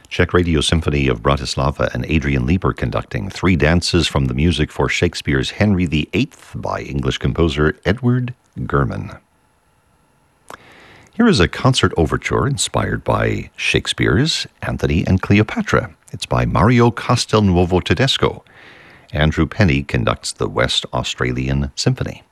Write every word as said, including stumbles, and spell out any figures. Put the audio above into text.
Czech Radio Symphony of Bratislava and Adrian Lieber conducting three dances from the music for Shakespeare's Henry the Eighth by English composer Edward German. Here is a concert overture inspired by Shakespeare's Antony and Cleopatra. It's by Mario Castelnuovo Tedesco. Andrew Penny conducts the West Australian Symphony.